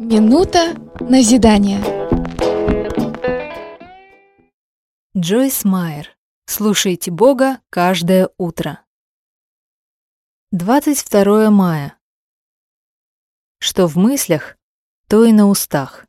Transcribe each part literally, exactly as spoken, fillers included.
Минута назидания. Джойс Майер. Слушайте Бога каждое утро. двадцать второе мая. Что в мыслях, то и на устах.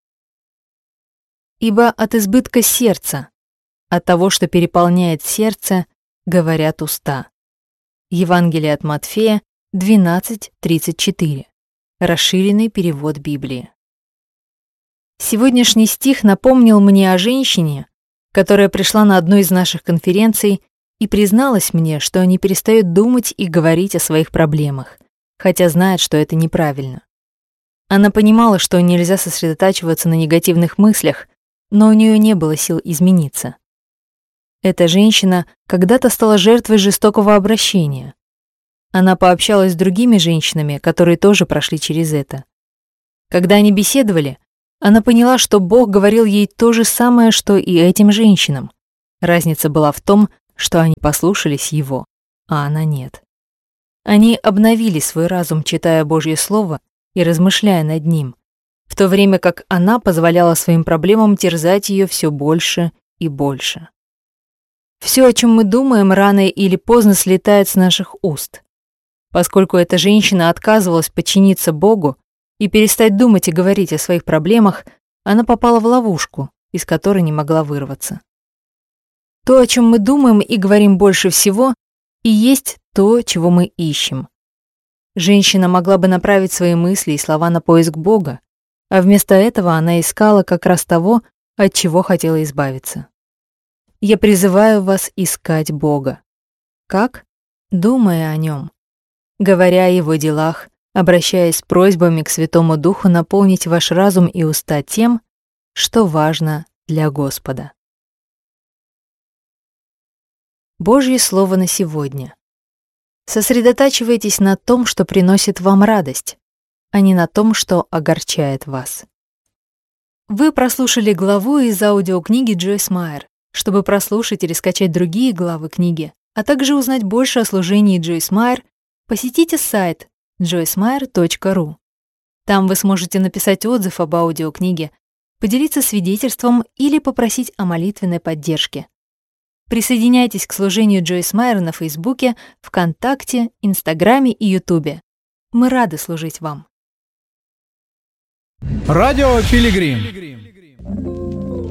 Ибо от избытка сердца, от того, что переполняет сердце, говорят уста. Евангелие от Матфея двенадцать тридцать четыре. Расширенный перевод Библии. Сегодняшний стих напомнил мне о женщине, которая пришла на одну из наших конференций и призналась мне, что не перестает думать и говорить о своих проблемах, хотя знает, что это неправильно. Она понимала, что нельзя сосредотачиваться на негативных мыслях, но у нее не было сил измениться. Эта женщина когда-то стала жертвой жестокого обращения. Она пообщалась с другими женщинами, которые тоже прошли через это. Когда они беседовали, она поняла, что Бог говорил ей то же самое, что и этим женщинам. Разница была в том, что они послушались Его, а она нет. Они обновили свой разум, читая Божье Слово и размышляя над ним, в то время как она позволяла своим проблемам терзать ее все больше и больше. Все, о чем мы думаем, рано или поздно слетает с наших уст. Поскольку эта женщина отказывалась подчиниться Богу и перестать думать и говорить о своих проблемах, она попала в ловушку, из которой не могла вырваться. То, о чем мы думаем и говорим больше всего, и есть то, чего мы ищем. Женщина могла бы направить свои мысли и слова на поиск Бога, а вместо этого она искала как раз того, от чего хотела избавиться. Я призываю вас искать Бога. Как? Думая о Нем. Говоря о Его делах, обращаясь с просьбами к Святому Духу наполнить ваш разум и уста тем, что важно для Господа. Божье Слово на сегодня. Сосредотачивайтесь на том, что приносит вам радость, а не на том, что огорчает вас. Вы прослушали главу из аудиокниги Джойс Майер. Чтобы прослушать или скачать другие главы книги, а также узнать больше о служении Джойс Майер, посетите сайт джойс майер точка ру. Там вы сможете написать отзыв об аудиокниге, поделиться свидетельством или попросить о молитвенной поддержке. Присоединяйтесь к служению Джойс Майер на Фейсбуке, ВКонтакте, Инстаграме и Ютубе. Мы рады служить вам. Радио Пилигрим.